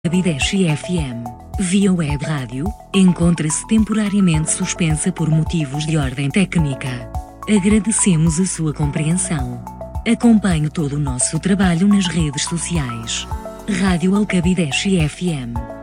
Alcabideche FM, via web rádio, encontra-se temporariamente suspensa por motivos de ordem técnica. Agradecemos a sua compreensão. Acompanhe todo o nosso trabalho nas redes sociais. Rádio Alcabideche FM.